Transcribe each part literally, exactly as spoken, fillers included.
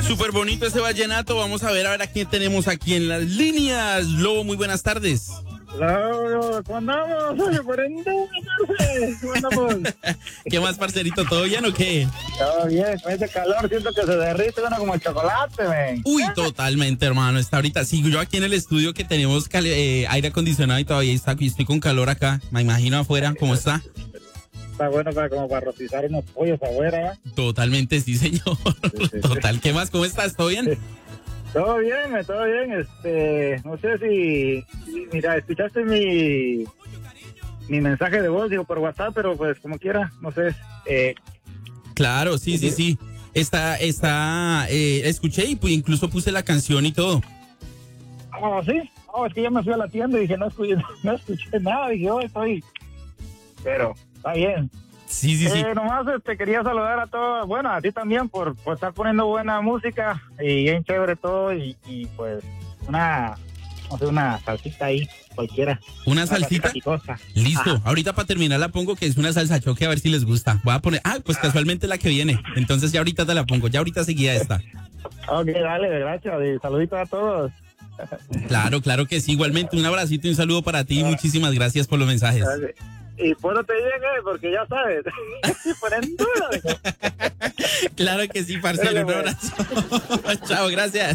Súper bonito ese vallenato. Vamos a ver a ver a quién tenemos aquí en las líneas. Lobo, muy buenas tardes. Claro, ¿cómo andamos? Oye, por entonces, ¿cómo andamos? ¿Qué más, parcerito? ¿Todo bien o qué? Todo bien, con ese calor siento que se derrite uno como el chocolate, ven. Uy, totalmente, hermano. Está ahorita, sigo yo aquí en el estudio que tenemos cal- eh, aire acondicionado y todavía está, estoy con calor acá. Me imagino afuera, ¿cómo está? Está bueno para como para rostizar unos pollos afuera, ¿eh? Totalmente, sí, señor. Sí, sí, Total, ¿qué más? ¿Cómo estás? ¿Todo bien? Todo bien, eh, todo bien, este, no sé si, si- mira, escuchaste mi, mi mensaje de voz, digo, por WhatsApp, pero pues como quiera, no sé, eh, Claro, sí, sí, sí. Está, está, eh, escuché y pues, incluso puse la canción y todo. ah, sí, no, es que ya me fui a la tienda y dije, no escuché, no escuché nada, dije, oh, estoy, pero, está bien. Sí, sí, sí. Eh, nomás te quería saludar a todos, bueno, a ti también por, por estar poniendo buena música y bien chévere todo y, y pues una, no sé, una salsita ahí, cualquiera. ¿Una salsita? picosa. Listo. Ajá. Ahorita para terminar la pongo que es una salsa choque a ver si les gusta. Voy a poner, ah, pues casualmente la que viene. Entonces ya ahorita te la pongo, ya ahorita seguida esta. Ok, dale, gracias, y saluditos a todos. Claro, claro que sí. Igualmente un abracito y un saludo para ti. Muchísimas gracias por los mensajes. Dale. Y pues no te llegue, porque ya sabes, por en duda, digo. Claro que sí, parcero. Un abrazo. Chao, gracias.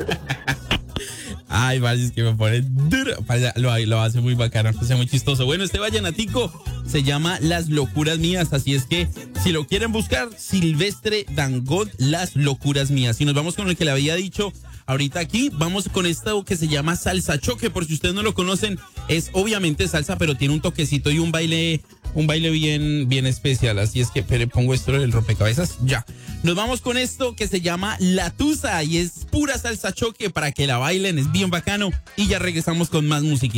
Ay, vaya, es que me pone duro. Vaya, Lo, lo hace muy bacano, o sea, muy chistoso. Bueno, este vallenatico se llama Las Locuras Mías, así es que si lo quieren buscar, Silvestre Dangond, Las Locuras Mías. Y nos vamos con el que le había dicho ahorita aquí, vamos con esto que se llama Salsa Choque, por si ustedes no lo conocen, es obviamente salsa, pero tiene un toquecito y un baile, un baile bien, bien especial, así es que pero pongo esto en el rompecabezas, ya. Nos vamos con esto que se llama La Tusa y es pura salsa choque para que la bailen, es bien bacano y ya regresamos con más música.